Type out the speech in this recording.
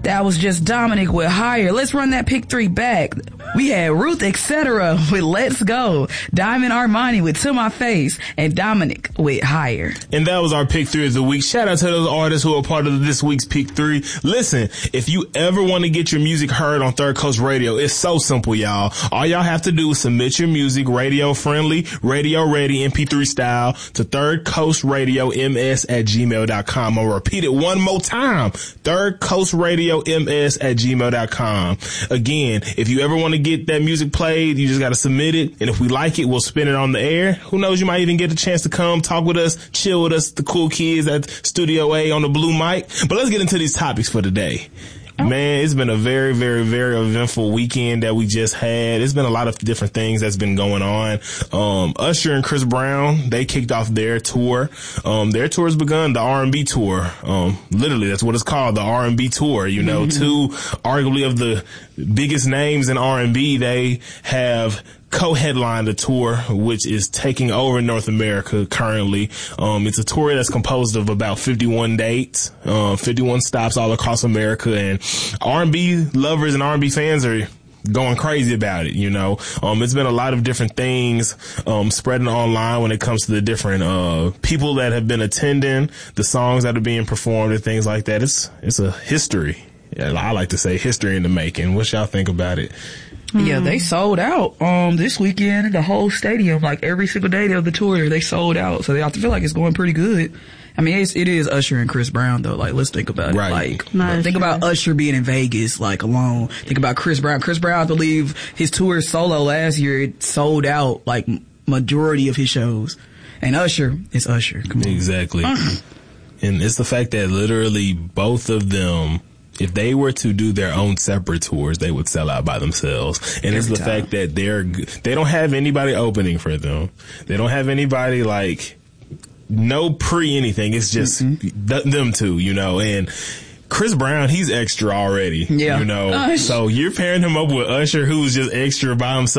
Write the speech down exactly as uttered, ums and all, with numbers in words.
That was just Dominic with Higher. Let's run that pick three back. We had Ruth et cetera with Let's Go, Diamond Armani with To My Face, and Dominic with Higher. And that was our pick three of the week. Shout out to those artists who are part of this week's pick three. Listen, if you ever want to get your music heard on Third Coast Radio, it's so simple, y'all. All y'all have to do is submit your music radio friendly, radio ready, M P three style to Third Coast Radio M S at gmail dot com. I'll repeat it one more time. Third Coast Radio M S at gmail dot com. Again, if you ever want to get that music played, you just got to submit it. And if we like it, we'll spin it on the air. Who knows, you might even get a chance to come talk with us, chill with us, the cool kids at Studio A on the blue mic. But let's get into these topics for today. Man, it's been a very, very, very eventful weekend that we just had. It's been a lot of different things that's been going on. Um, Usher and Chris Brown, they kicked off their tour. Um, their tour has begun, the R and B tour. Um, literally, that's what it's called, the R and B tour. You know, mm-hmm. two arguably of the biggest names in R and B, they have co-headlined a tour which is taking over North America currently. Um, it's a tour that's composed of about fifty-one dates, uh, fifty-one stops all across America, and R and B lovers and R and B fans are going crazy about it, you know. Um, it's been a lot of different things, um, spreading online when it comes to the different, uh, people that have been attending, the songs that are being performed and things like that. It's, it's a history. I like to say history in the making. What y'all think about it? Yeah, they sold out um this weekend, the whole stadium, like every single day of the tour, they sold out. So they have to feel like it's going pretty good. I mean, it's, it is Usher and Chris Brown though. Like, let's think about right. it. Like, Not think sure. about Usher being in Vegas, like alone. Think about Chris Brown. Chris Brown, I believe his tour solo last year, it sold out like majority of his shows. And Usher, it's Usher. Come on. Exactly. Uh-huh. And it's the fact that literally both of them, if they were to do their own separate tours, they would sell out by themselves. And Every it's the time. fact that they're, they don't have anybody opening for them. They don't have anybody like, no pre anything. It's just mm-hmm. th- them two, you know, and Chris Brown, he's extra already, yeah. you know, Gosh. so you're pairing him up with Usher, who's just extra by himself.